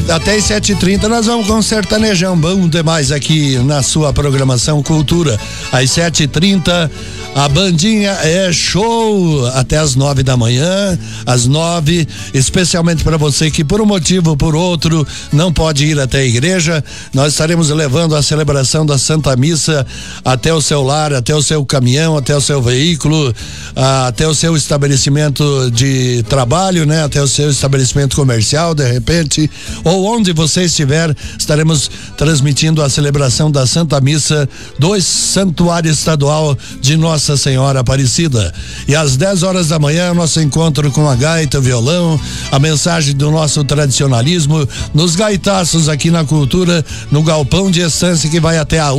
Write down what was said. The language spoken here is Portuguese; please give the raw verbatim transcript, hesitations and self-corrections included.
Até às sete e trinta nós vamos com sertanejão bom demais aqui na sua programação Cultura. Às sete e trinta a bandinha é show até às nove da manhã, às nove, especialmente para você que por um motivo ou por outro não pode ir até a igreja. Nós estaremos levando a celebração da Santa Missa até o seu lar, até o seu caminhão, até o seu veículo, até o seu estabelecimento de trabalho, né? Até o seu estabelecimento comercial, de repente, ou onde você estiver, estaremos transmitindo a celebração da Santa Missa do Santuário Estadual de Nossa Senhora Aparecida. E às dez horas da manhã, nosso encontro com a gaita, o violão, a mensagem do nosso tradicionalismo, nos gaitaços aqui na Cultura, no Galpão de Estância, que vai até a